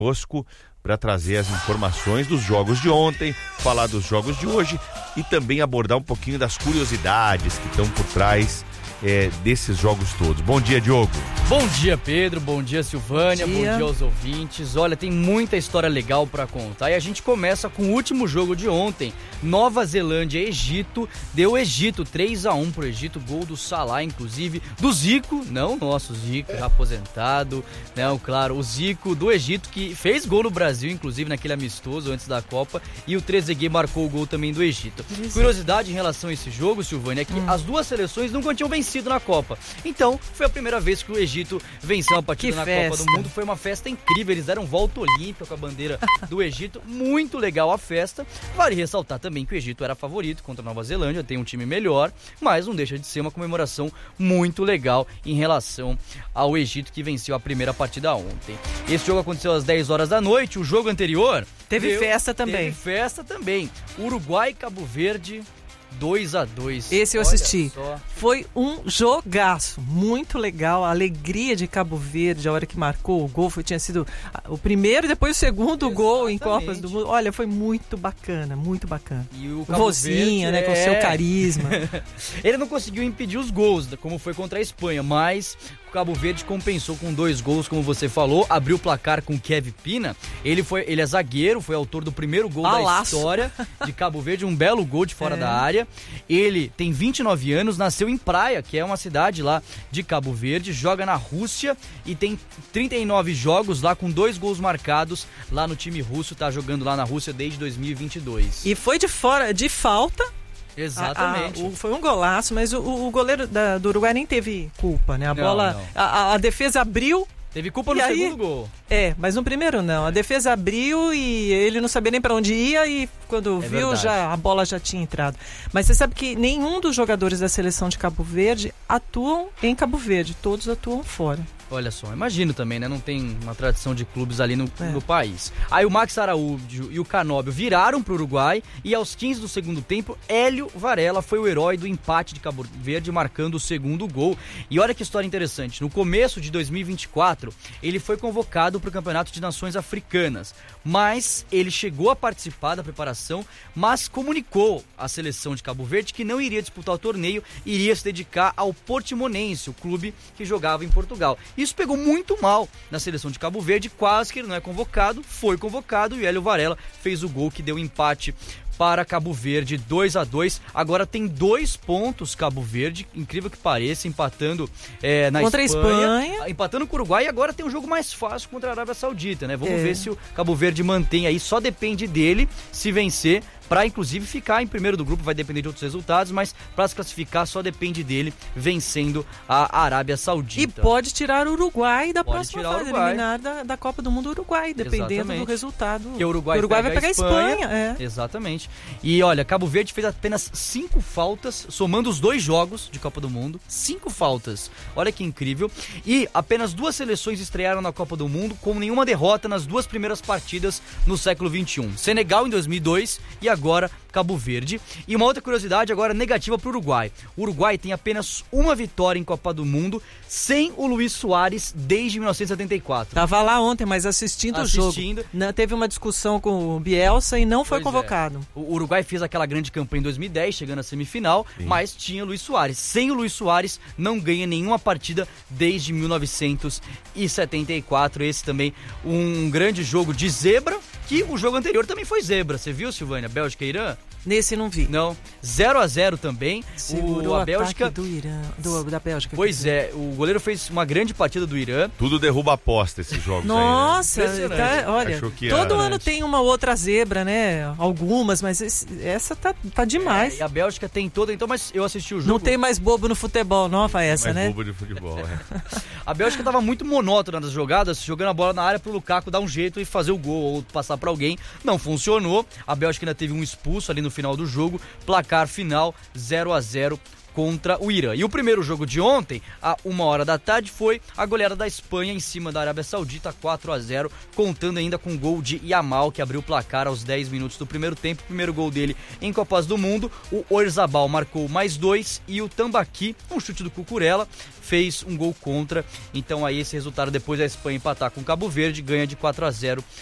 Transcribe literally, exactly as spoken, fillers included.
conosco para trazer as informações dos jogos de ontem, falar dos jogos de hoje e também abordar um pouquinho das curiosidades que estão por trás é, desses jogos todos. Bom dia, Diogo. Bom dia, Pedro. Bom dia, Silvânia. Bom dia, Bom dia aos ouvintes. Olha, tem muita história legal para contar e a gente começa com o último jogo de ontem. Nova Zelândia e Egito. Deu Egito três a um pro Egito, gol do Salah, inclusive, do Zico, não nosso Zico, já aposentado, não, claro, o Zico do Egito, que fez gol no Brasil, inclusive naquele amistoso antes da Copa, e o Trezeguet marcou o gol também do Egito. Isso. Curiosidade em relação a esse jogo, Silvânia, é que hum. as duas seleções nunca tinham vencido na Copa, então foi a primeira vez que o Egito venceu uma partida que na festa. Copa do Mundo, foi uma festa incrível, eles deram volta olímpica com a bandeira do Egito, muito legal a festa. Vale ressaltar também que o Egito era favorito contra a Nova Zelândia, tem um time melhor, mas não deixa de ser uma comemoração muito legal em relação ao Egito, que venceu a primeira partida ontem. Esse jogo aconteceu às dez horas da noite, o jogo anterior... Teve deu, festa também. Teve festa também. Uruguai e Cabo Verde... dois a dois. Esse eu Olha assisti. Só. Foi um jogaço, muito legal. A alegria de Cabo Verde, a hora que marcou o gol, foi, tinha sido o primeiro e depois o segundo Exatamente. Gol em Copas do Mundo. Olha, foi muito bacana, muito bacana. E o o Vozinha, né, é... com o seu carisma. Ele não conseguiu impedir os gols, como foi contra a Espanha, mas o Cabo Verde compensou com dois gols, como você falou, abriu o placar com o Kevin Pina. Ele, foi, ele é zagueiro, foi autor do primeiro gol Alaço. da história de Cabo Verde, um belo gol de fora é. da área. Ele tem vinte e nove anos, nasceu em Praia, que é uma cidade lá de Cabo Verde, joga na Rússia e tem trinta e nove jogos lá com dois gols marcados lá no time russo, tá jogando lá na Rússia desde dois mil e vinte e dois. E foi de fora, de falta. Exatamente. A, a, o, foi um golaço, mas o, o goleiro da, do Uruguai nem teve culpa, né? A não, bola, não. A, a defesa abriu. Teve culpa no e segundo aí, gol. É, mas no primeiro não. A defesa abriu e ele não sabia nem para onde ia e quando é viu já a bola já tinha entrado. Mas você sabe que nenhum dos jogadores da seleção de Cabo Verde atuam em Cabo Verde, todos atuam fora. Olha só, imagino também, né? Não tem uma tradição de clubes ali no, é. no país. Aí o Max Araújo e o Canóbio viraram pro Uruguai e aos quinze do segundo tempo, Hélio Varela foi o herói do empate de Cabo Verde, marcando o segundo gol. E olha que história interessante, no começo de dois mil e vinte e quatro, ele foi convocado para o Campeonato de Nações Africanas, mas ele chegou a participar da preparação, mas comunicou à seleção de Cabo Verde que não iria disputar o torneio, iria se dedicar ao Portimonense, o clube que jogava em Portugal. Isso pegou muito mal na seleção de Cabo Verde, quase que ele não é convocado, foi convocado e o Hélio Varela fez o gol que deu empate para Cabo Verde, dois a dois. Agora tem dois pontos Cabo Verde, incrível que pareça, empatando é, na contra Espanha, a Espanha, empatando com o Uruguai e agora tem um jogo mais fácil contra a Arábia Saudita, né? Vamos é. ver se o Cabo Verde mantém aí, só depende dele se vencer, para inclusive ficar em primeiro do grupo, vai depender de outros resultados, mas para se classificar só depende dele vencendo a Arábia Saudita. E pode tirar o Uruguai da pode próxima tirar fase, o Uruguai. eliminar da, da Copa do Mundo Uruguai, dependendo Exatamente. do resultado. Porque o Uruguai, o Uruguai pega vai pegar a Espanha. Espanha é. Exatamente. E olha, Cabo Verde fez apenas cinco faltas, somando os dois jogos de Copa do Mundo, cinco faltas. Olha que incrível. E apenas duas seleções estrearam na Copa do Mundo com nenhuma derrota nas duas primeiras partidas no século vinte e um. Senegal em dois mil e dois e agora Cabo Verde. E uma outra curiosidade agora negativa para o Uruguai. O Uruguai tem apenas uma vitória em Copa do Mundo sem o Luis Soares desde mil novecentos e setenta e quatro. Tava lá ontem, mas assistindo, assistindo. o jogo. Não, teve uma discussão com o Bielsa e não foi pois convocado. É. O Uruguai fez aquela grande campanha em dois mil e dez, chegando à semifinal, Sim. mas tinha Luis Soares. Sem o Luis Soares, não ganha nenhuma partida desde mil novecentos e setenta e quatro. Esse também um grande jogo de zebra, que o jogo anterior também foi zebra. Você viu, Silvânia? Bélgica e Irã? Nesse não vi. Não. zero a zero também. Segurou o, a Bélgica do Irã, do, da Bélgica. Pois é, o goleiro fez uma grande partida do Irã. Tudo derruba a aposta esses jogos. Nossa, aí, né? tá, olha, todo ano tem uma outra zebra, né? Algumas, mas esse, essa tá, tá demais. É, e a Bélgica tem toda, então, mas eu assisti o jogo. Não tem mais bobo no futebol, nova essa, mais né? bobo de futebol, é. A Bélgica tava muito monótona nas jogadas, jogando a bola na área pro Lukaku dar um jeito e fazer o gol ou passar pra alguém. Não funcionou. A Bélgica ainda teve um expulso ali no final do jogo. Placar final zero a zero contra o Irã. E o primeiro jogo de ontem, a uma hora da tarde, foi a goleada da Espanha em cima da Arábia Saudita, quatro a zero, contando ainda com o gol de Yamal, que abriu o placar aos dez minutos do primeiro tempo. Primeiro gol dele em Copas do Mundo. O Oyarzabal marcou mais dois e o Tambaqui, um chute do Cucurella, fez um gol contra. Então aí esse resultado, depois a Espanha empatar com Cabo Verde, ganha de quatro a zero